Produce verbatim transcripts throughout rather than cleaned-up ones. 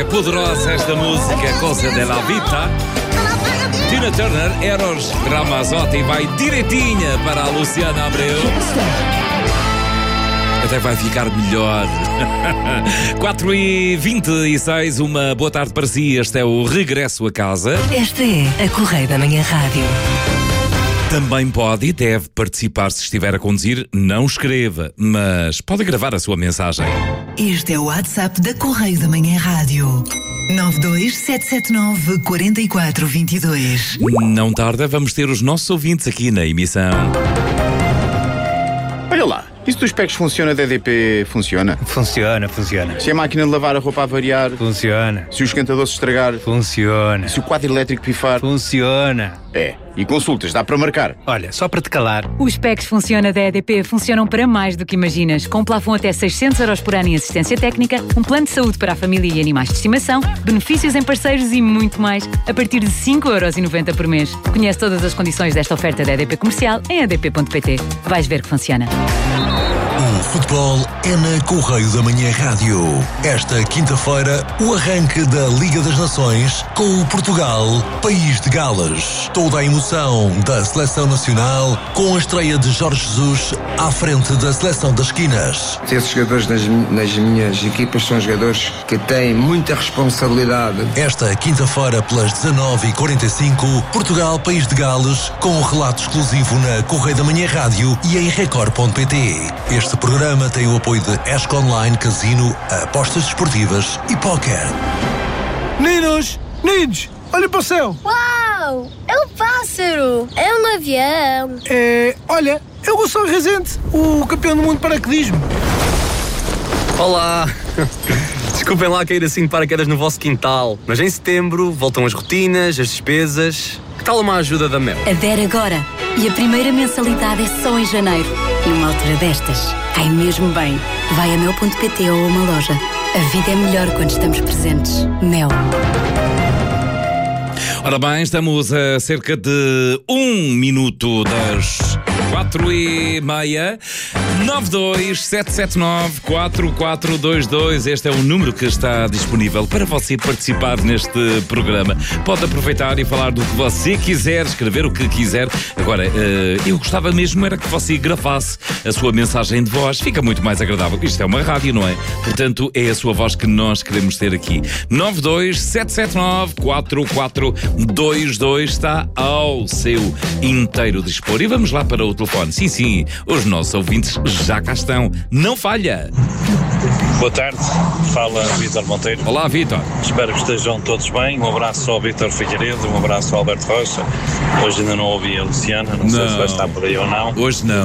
é poderosa esta música, Cosa della Vita. Tina Turner, Eros Ramazzotti, vai direitinha para a Luciana Abreu. Até vai ficar melhor. quatro e vinte e seis, uma boa tarde para si. Este é o Regresso a Casa. Esta é a Correio da Manhã Rádio. Também pode e deve participar se estiver a conduzir. Não escreva, mas pode gravar a sua mensagem. Este é o WhatsApp da Correio da Manhã Rádio. nove dois sete sete nove quatro quatro dois dois. Não tarda, vamos ter os nossos ouvintes aqui na emissão. Olha lá, isso dos packs funciona da E D P funciona? Funciona, funciona. Se a máquina de lavar a roupa a variar? Funciona. Se o esquentador se estragar? Funciona. Se o quadro elétrico pifar? Funciona. É, e consultas, dá para marcar? Olha, só para te calar. Os packs Funciona da E D P funcionam para mais do que imaginas. Com plafond até seiscentos euros por ano em assistência técnica, um plano de saúde para a família e animais de estimação, benefícios em parceiros e muito mais, a partir de cinco euros e noventa por mês. Conhece todas as condições desta oferta da E D P Comercial em e d p ponto p t. Vais ver que funciona. O futebol é na Correio da Manhã Rádio. Esta quinta-feira, o arranque da Liga das Nações com o Portugal, País de Gales. Toda a emoção da Seleção Nacional com a estreia de Jorge Jesus à frente da Seleção das Esquinas. Esses jogadores nas, nas minhas equipas são jogadores que têm muita responsabilidade. Esta quinta-feira, pelas dezanove e quarenta e cinco, Portugal, País de Gales, com um relato exclusivo na Correio da Manhã Rádio e em record ponto p t. Este programa tem o apoio de Esco Online, Casino, apostas desportivas e póquer. Ninos! Ninos! Olha para o céu! Uau! É um pássaro! É um avião! É... Olha, é o Gonçalo Rezende, o campeão do mundo de paraquedismo. Olá! Desculpem lá cair assim de paraquedas no vosso quintal, mas em setembro voltam as rotinas, as despesas. Que tal uma ajuda da Mel? Adere agora! E a primeira mensalidade é só em janeiro. Numa altura destas, cai mesmo bem. Vai a mel ponto p t ou a uma loja. A vida é melhor quando estamos presentes. Mel. Ora bem, estamos a cerca de um minuto das quatro e meia. Nove dois sete sete nove quatro quatro dois dois. Este é o número que está disponível para você participar neste programa. Pode aproveitar e falar do que você quiser, escrever o que quiser. Agora, eu gostava mesmo era que você gravasse a sua mensagem de voz. Fica muito mais agradável. Isto é uma rádio, não é? Portanto, é a sua voz que nós queremos ter aqui. Nove dois sete sete nove quatro quatro dois dois está ao seu inteiro dispor. E vamos lá para o telefone. Sim, sim, os nossos ouvintes já cá estão. Não falha! Boa tarde, fala Vítor Monteiro. Olá, Vítor. Espero que estejam todos bem. Um abraço ao Vítor Figueiredo, um abraço ao Alberto Rocha. Hoje ainda não ouvi a Luciana, não, não sei se vai estar por aí ou não. Hoje não.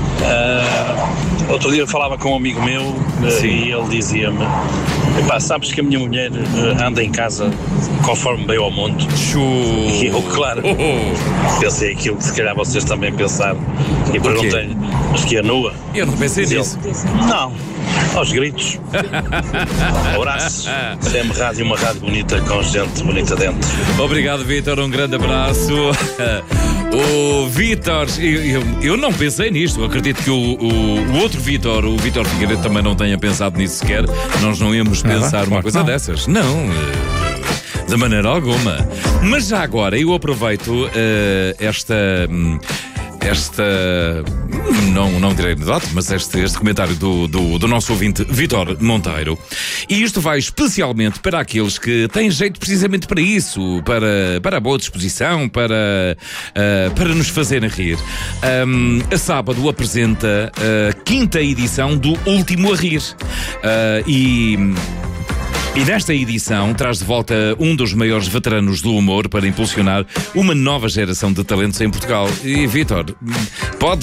Uh, outro dia eu falava com um amigo meu uh, e ele dizia-me: epá, sabes que a minha mulher uh, anda em casa conforme veio ao mundo? Chu. E eu, claro, oh. pensei aquilo que se calhar vocês também pensaram. E perguntei-lhe: mas que é nua? Eu não pensei nisso. Não. Aos gritos. Um abraço. C M Rádio, uma rádio bonita com gente bonita dentro. Obrigado, Vítor. Um grande abraço. O Vítor, eu, eu, eu não pensei nisto. Eu acredito que o, o, o outro Vítor, o Vítor Figueiredo, também não tenha pensado nisso sequer. Nós não íamos pensar ah, uma coisa não. dessas. Não. De maneira alguma. Mas já agora, eu aproveito uh, esta... Um, Esta, não, não direi anedota, mas este, este comentário do, do, do nosso ouvinte Vítor Monteiro. E isto vai especialmente para aqueles que têm jeito precisamente para isso, para, para a boa disposição, para, uh, para nos fazerem rir. Um, a sábado apresenta a quinta edição do Último a Rir. Uh, e... E nesta edição traz de volta um dos maiores veteranos do humor para impulsionar uma nova geração de talentos em Portugal. E, Vítor, pode